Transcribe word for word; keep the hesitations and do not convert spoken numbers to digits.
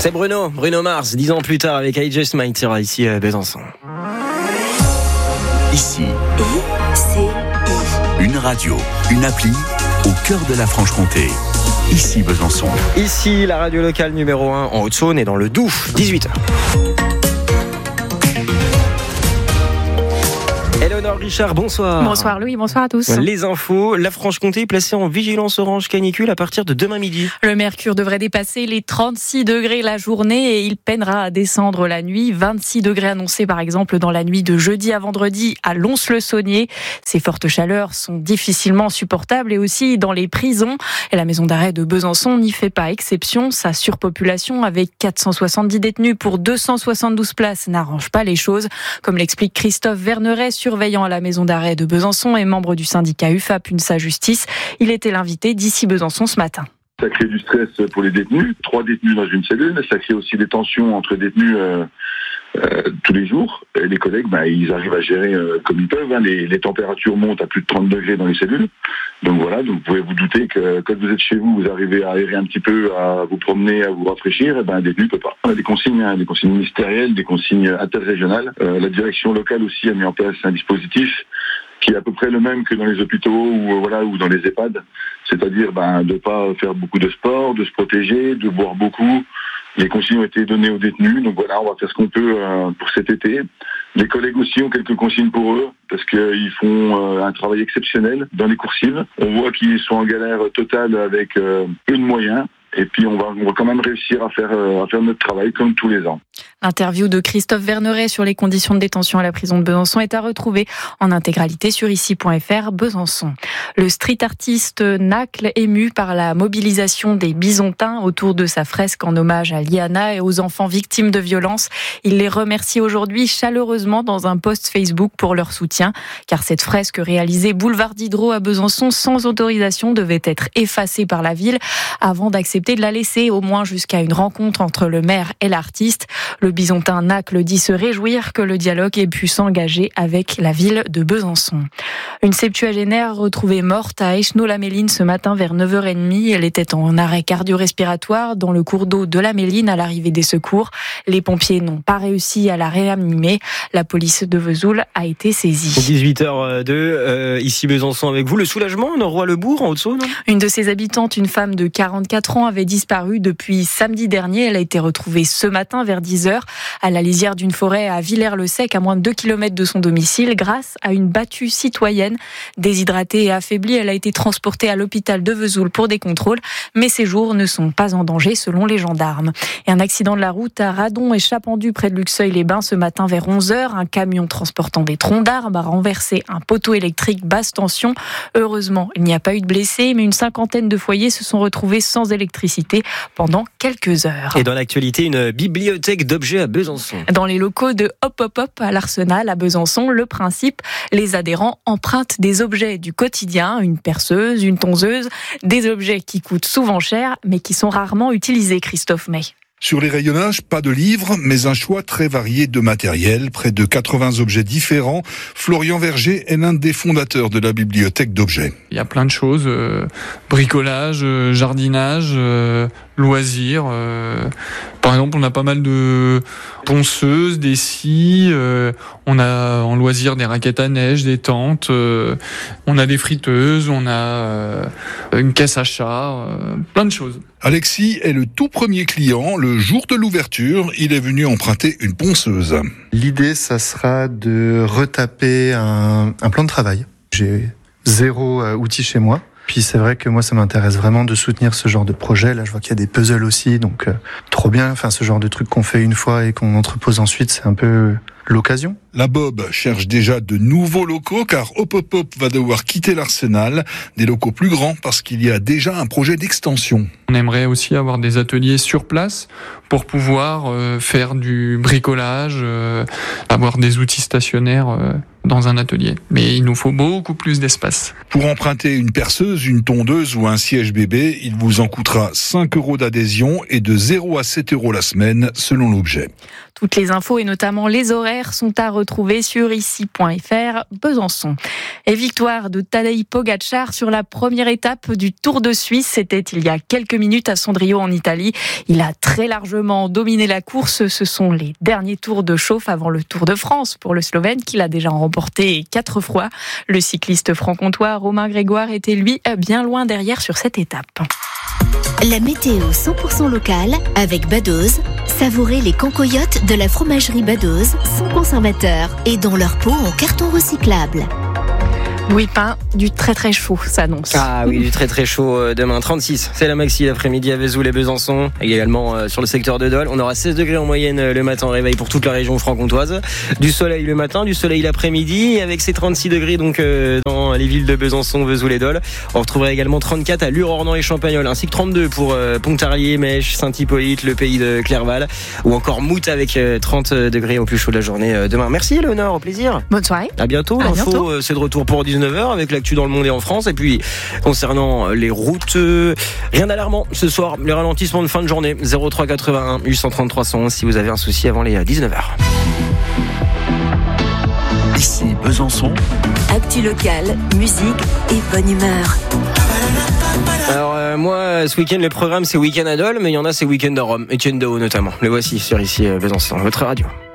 C'est Bruno, Bruno Mars, dix ans plus tard avec I Just Might sera ici à Besançon. Ici, I C I. Une radio, une appli au cœur de la Franche-Comté. Ici Besançon. Ici, la radio locale numéro un en Haute-Saône et dans le Doubs, dix-huit heures. Éléonore Richard, bonsoir. Bonsoir Louis, bonsoir à tous. Les infos, la Franche-Comté est placée en vigilance orange canicule à partir de demain midi. Le mercure devrait dépasser les trente-six degrés la journée et il peinera à descendre la nuit. vingt-six degrés annoncés par exemple dans la nuit de jeudi à vendredi à Lons-le-Saunier. Ces fortes chaleurs sont difficilement supportables et aussi dans les prisons. Et la maison d'arrêt de Besançon n'y fait pas exception. Sa surpopulation avec quatre cent soixante-dix détenus pour deux cent soixante-douze places n'arrange pas les choses. Comme l'explique Christophe Verneret, surveillant à la maison d'arrêt de Besançon et membre du syndicat U F A P UNSA Justice. Il était l'invité d'Ici Besançon ce matin. Ça crée du stress pour les détenus, trois détenus dans une cellule, ça crée aussi des tensions entre détenus euh, euh, tous les jours. Et les collègues, bah, ils arrivent à gérer euh, comme ils peuvent. Hein. Les, les températures montent à plus de trente degrés dans les cellules. Donc voilà, donc vous pouvez vous douter que quand vous êtes chez vous, vous arrivez à aérer un petit peu, à vous promener, à vous rafraîchir, et ben un détenu peut pas. On a des consignes, hein, des consignes ministérielles, des consignes interrégionales. Euh, la direction locale aussi a mis en place un dispositif qui est à peu près le même que dans les hôpitaux ou voilà ou dans les EHPAD, c'est-à-dire ben de pas faire beaucoup de sport, de se protéger, de boire beaucoup. Les consignes ont été données aux détenus, donc voilà, on va faire ce qu'on peut euh, pour cet été. Les collègues aussi ont quelques consignes pour eux parce qu'ils font euh, un travail exceptionnel dans les coursives. On voit qu'ils sont en galère totale avec euh, peu de moyens. Et puis on va, on va quand même réussir à faire, euh, à faire notre travail comme tous les ans. L'interview de Christophe Verneret sur les conditions de détention à la prison de Besançon est à retrouver en intégralité sur ici point f r Besançon. Le street artiste Nacle, ému par la mobilisation des Bisontins autour de sa fresque en hommage à Liana et aux enfants victimes de violences, il les remercie aujourd'hui chaleureusement dans un post Facebook pour leur soutien, car cette fresque réalisée boulevard Diderot à Besançon sans autorisation devait être effacée par la ville avant d'accepter de la laisser au moins jusqu'à une rencontre entre le maire et l'artiste. Le Bisontin Nacle dit se réjouir que le dialogue ait pu s'engager avec la ville de Besançon. Une septuagénaire retrouvée morte à Écheneau-la-Méline ce matin vers neuf heures trente. Elle était en arrêt cardio-respiratoire dans le cours d'eau de la Méline à l'arrivée des secours. Les pompiers n'ont pas réussi à la réanimer. La police de Vesoul a été saisie. dix-huit heures deux, euh, ici Besançon avec vous. Le soulagement dans Roy-le-Bourg en Haute-Saône. Une de ses habitantes, une femme de quarante-quatre ans, avait disparu depuis samedi dernier. Elle a été retrouvée ce matin vers dix heures à la lisière d'une forêt à Villers-le-Sec, à moins de deux kilomètres de son domicile, grâce à une battue citoyenne. Déshydratée et affaiblie, elle a été transportée à l'hôpital de Vesoul pour des contrôles, mais ses jours ne sont pas en danger selon les gendarmes. Et un accident de la route à Radon et Chapendu près de Luxeuil-les-Bains ce matin vers onze heures. Un camion transportant des troncs d'arbres a renversé un poteau électrique basse tension. Heureusement, il n'y a pas eu de blessés, mais une cinquantaine de foyers se sont retrouvés sans électricité pendant quelques heures. Et dans l'actualité, une bibliothèque d'objets à Besançon. Dans les locaux de Hop Hop Hop à l'Arsenal à Besançon, le principe, les adhérents empruntent des objets du quotidien, une perceuse, une tondeuse, des objets qui coûtent souvent cher, mais qui sont rarement utilisés, Christophe May. Sur les rayonnages, pas de livres, mais un choix très varié de matériel, près de quatre-vingts objets différents. Florian Verger est l'un des fondateurs de la bibliothèque d'objets. Il y a plein de choses, euh, bricolage, euh, jardinage, euh, loisirs. Euh, par exemple, on a pas mal de ponceuses, des scies, euh, on a en loisirs des raquettes à neige, des tentes, euh, on a des friteuses, on a euh, une caisse à chat, euh, plein de choses. Alexis est le tout premier client. Le jour de l'ouverture, il est venu emprunter une ponceuse. L'idée, ça sera de retaper un, un plan de travail. J'ai zéro euh, outil chez moi. Puis c'est vrai que moi, ça m'intéresse vraiment de soutenir ce genre de projet. Là, je vois qu'il y a des puzzles aussi, donc euh, trop bien. Enfin, ce genre de truc qu'on fait une fois et qu'on entrepose ensuite, c'est un peu l'occasion. La Bob cherche déjà de nouveaux locaux car Hop Hop Hop va devoir quitter l'Arsenal. Des locaux plus grands parce qu'il y a déjà un projet d'extension. On aimerait aussi avoir des ateliers sur place pour pouvoir euh, faire du bricolage, euh, avoir des outils stationnaires euh, dans un atelier. Mais il nous faut beaucoup plus d'espace. Pour emprunter une perceuse, une tondeuse ou un siège bébé, il vous en coûtera cinq euros d'adhésion et de zéro à sept euros la semaine selon l'objet. Toutes les infos et notamment les horaires sont à retrouver sur ici point f r Besançon. Et victoire de Tadej Pogačar sur la première étape du Tour de Suisse. C'était il y a quelques minutes à Sondrio en Italie. Il a très largement dominé la course. Ce sont les derniers tours de chauffe avant le Tour de France pour le Slovène qu'il a déjà remporté quatre fois. Le cycliste franc-comtois Romain Grégoire était lui bien loin derrière sur cette étape. La météo cent pour cent locale avec Badoz. Savourez les cancoyotes de la fromagerie Badoz, sans conservateur et dans leur peau en carton recyclable. Louis Pain, du très très chaud s'annonce. Ah oui, du très très chaud euh, demain. trente-six, c'est la maxi l'après-midi à Vesoul et Besançon. Également euh, sur le secteur de Dole. On aura seize degrés en moyenne euh, le matin, réveil pour toute la région franc-comtoise. Du soleil le matin, du soleil l'après-midi. Avec ces trente-six degrés donc euh, dans les villes de Besançon, Vesoul et Dole. On retrouvera également trente-quatre à Lure, Ornans et Champagnole. Ainsi que trente-deux pour euh, Pontarlier, Mèche, Saint-Hippolyte, le pays de Clerval. Ou encore Mout avec euh, trente degrés au plus chaud de la journée euh, demain. Merci Léonore, au plaisir. Bonne soirée. À bientôt. À L'info, bientôt. euh, c'est de retour pour dix-neuf heures avec l'actu dans le monde et en France. Et puis, concernant les routes, euh, rien d'alarmant ce soir. Les ralentissements de fin de journée, zéro trois quatre-vingt-un huit cent trente-trois cent onze si vous avez un souci avant les dix-neuf heures. Ici Besançon. Actu locale, musique et bonne humeur. Alors, euh, moi, ce week-end, le programme, c'est Week-end à Dole, mais il y en a, c'est Week-end à Rome. Etienne Dao, notamment. Les voici sur ici, euh, Besançon, votre radio.